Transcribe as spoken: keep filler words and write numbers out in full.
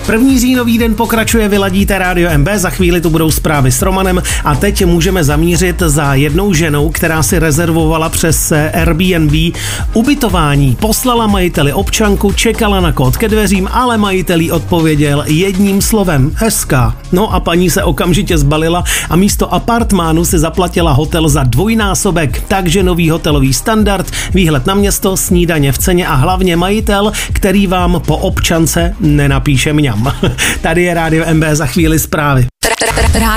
První říjnový den pokračuje, vyladíte Rádio M B, za chvíli tu budou zprávy s Romanem a teď můžeme zamířit za jednou ženou, která si rezervovala přes Airbnb ubytování. Poslala majiteli občanku, čekala na kód ke dveřím, ale majitel jí odpověděl jedním slovem hezká. No a paní se okamžitě zbalila a místo apartmánu si zaplatila hotel za dvojnásobek, takže nový hotelový standard, výhled na město, snídaně v ceně a hlavně majitel, který vám po občance nenapíše mňam. Tady je Rádio M B, za chvíli zprávy.